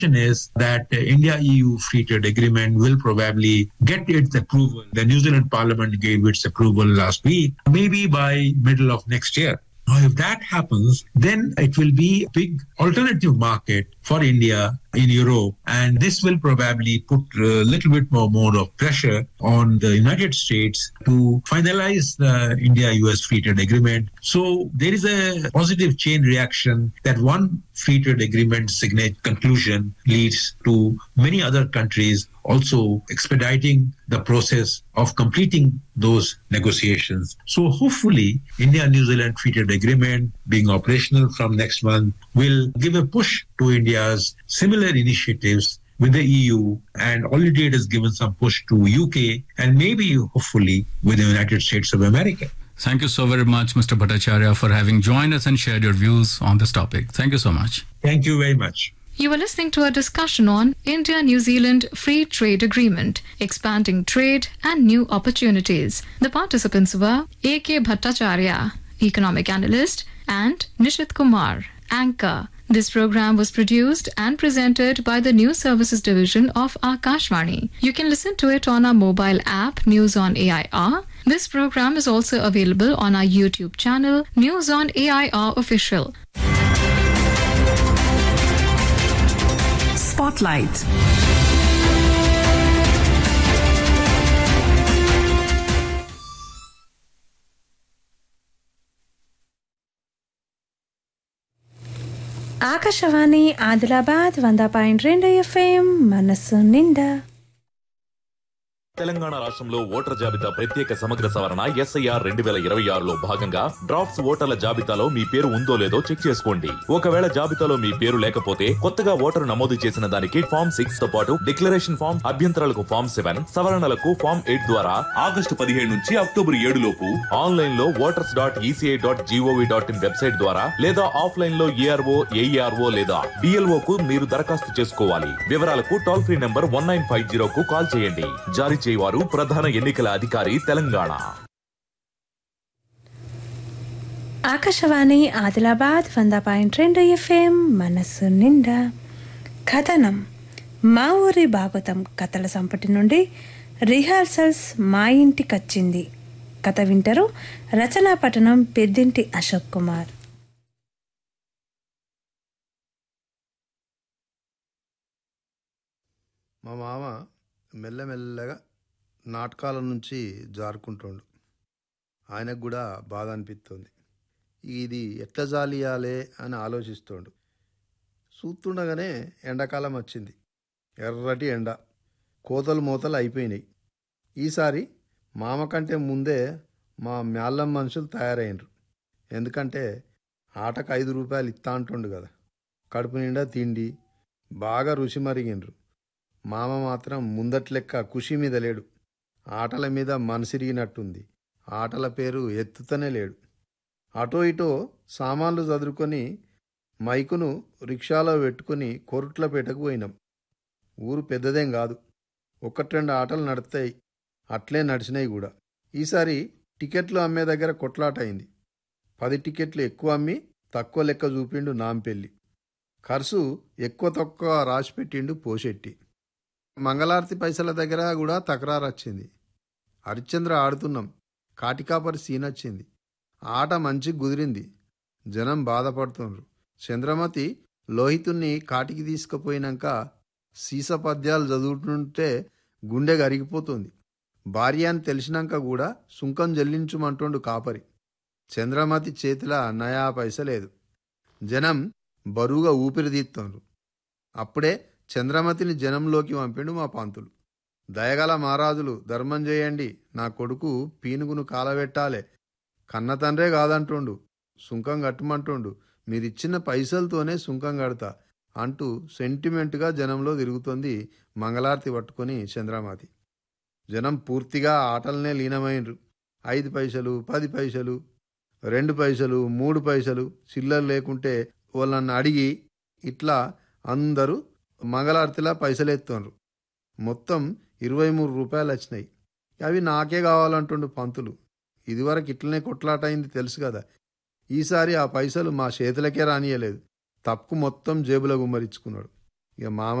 is that India-EU free trade agreement will probably get its approval. The New Zealand Parliament gave its approval last week, maybe by middle of next year. Now, if that happens, then it will be a big alternative market for India in Europe, and this will probably put a little bit more of pressure on the United States to finalize the India-US free trade agreement. So there is a positive chain reaction that one free trade agreement conclusion leads to many other countries also expediting the process of completing those negotiations. So hopefully, India-New Zealand free trade agreement being operational from next month will give a push to India's similar initiatives with the EU, and already it has given some push to UK and maybe hopefully with the United States of America. Thank you so very much, Mr. Bhattacharya, for having joined us and shared your views on this topic. Thank you so much. Thank you very much. You were listening to a discussion on India-New Zealand Free Trade Agreement, expanding trade and new opportunities. The participants were A.K. Bhattacharya, economic analyst, and Nishit Kumar, anchor. This program was produced and presented by the News Services Division of Akashvani. You can listen to it on our mobile app, News on AIR. This program is also available on our YouTube channel, News on AIR Official. Spotlight. Akashvani Adilabad 100.2 FM మనసు నిండా. తెలంగాణ రాష్ట్రంలో voter జాబితా ప్రత్యేక సమగ్ర సవరణ SIR 2026లో భాగంగా drafts ఓటర్ల జాబితాలో మీ పేరు ఉందో లేదో చెక్ చేసుకోండి. ఒకవేళ జాబితాలో మీ పేరు లేకపోతే కొత్తగా ఓటరు నమోదు చేసిన దానికి ఫామ్ 6 తో పాటు డిక్లరేషన్ ఫామ్, అభ్యంతరాలకు ఫామ్ 7, సవరణలకు ఫామ్ 8 ద్వారా ఆగస్టు 17 నుంచి అక్టోబర్ 7 లోపు ఆన్లైన్ లో voters.eci.gov.in వెబ్సైట్ ద్వారా లేదా ఆఫ్లైన్ లో ARO, AERO లేదా DLO కు మీరు దరఖాస్తు చేసుకోవాలి. వివరాలకు టోల్ ఫ్రీ నంబర్ 1950 కు కాల్ చేయండి. జారీ చేయవారు ప్రధాన ఎన్నికల అధికారి తెలంగాణ. ఆకాశవాణి ఆదిలాబాద్ 100.2 FM మనసు నిండా. కథనం మా ఊరి భాగవతం కథల సంపుటి నుండి రిహార్సల్స్ మా ఇంటికొచ్చింది కథ వింటారు. రచనా పఠనం పెద్దింటి అశోక్ కుమార్. మా మామ మెల్లమెల్లగా నాటకాల నుంచి జారుకుంటుండు. ఆయనకు కూడా బాధ అనిపిస్తుంది. ఇది ఎట్లా జాలియాలే అని ఆలోచిస్తుండు. చూస్తుండగానే ఎండాకాలం వచ్చింది. ఎర్రటి ఎండ, కోతలు మూతలు అయిపోయినాయి. ఈసారి మామ కంటే ముందే మా మ్యాళ్ళం మనుషులు తయారైనరు. ఎందుకంటే ఆటకు 5 రూపాయలు ఇస్తా అంటుండు కదా. కడుపు నిండా తిండి, బాగా రుచి మరిగినరు. మామ మాత్రం ముందట్లెక్క ఖుషి మీద లేడు. ఆటల మీద మనసిరిగినట్టుంది. ఆటల పేరు ఎత్తుతనే లేడు. అటో ఇటో సామాన్లు చదురుకొని మైకును రిక్షాలో పెట్టుకుని కొరుట్లపేటకు పోయినాం. ఊరు పెద్దదేం కాదు, 1-2 ఆటలు నడుస్తాయి. అట్లే నడిచినాయి కూడా. ఈసారి టికెట్లు అమ్మే దగ్గర కొట్లాట అయింది. 10 టికెట్లు ఎక్కువ అమ్మి తక్కువ లెక్క చూపిండు నాంపెళ్ళి. ఖర్చు ఎక్కువ తక్కువ రాసిపెట్టిండు పోషెట్టి. మంగళారతి పైసల దగ్గర కూడా తకరారు వచ్చింది. హరిశ్చంద్ర ఆడుతున్నాం, కాటికాపరి సీన్ వచ్చింది. ఆట మంచి కుదిరింది. జనం బాధపడుతున్నారు. చంద్రమతి లోహితుణ్ణి కాటికి తీసుకుపోయినాక సీస పద్యాలు చదువుతుంటే గుండె గరిగిపోతుంది. భార్య అని తెలిసినాక కూడా సుంకం చెల్లించుమంటుండు కాపరి. చంద్రమతి చేతిలో నయా పైస లేదు. జనం బరువుగా ఊపిరితీస్తున్నారు. అప్పుడే చంద్రమతిని జనంలోకి పంపిండు మా పంతులు. దయగల మహారాజులు ధర్మం చేయండి, నా కొడుకు పీనుగును కాలబెట్టాలే, కన్న తండ్రే కాదంటుండు, సుంకం కట్టమంటుండు, మీరిచ్చిన పైసలతోనే సుంకం కడతా అంటూ సెంటిమెంట్గా జనంలో తిరుగుతోంది మంగళారతి పట్టుకొని చంద్రమతి. జనం పూర్తిగా ఆటలనే లీనమైనరు. 5 పైసలు, 10 పైసలు, 2 పైసలు, 3 పైసలు చిల్లర లేకుంటే వాళ్ళని అడిగి ఇట్లా అందరూ మంగళారతిలా పైసలెత్తున్నారు. మొత్తం 23 రూపాయలు వచ్చినాయి. అవి నాకే కావాలంటుండు పంతులు. ఇదివరకు ఇట్లనే కొట్లాట అయింది తెలుసు కదా. ఈసారి ఆ పైసలు మా చేతులకే రానియలేదు. తప్పు మొత్తం జేబులో గుమ్మరించుకున్నాడు. ఇక మామ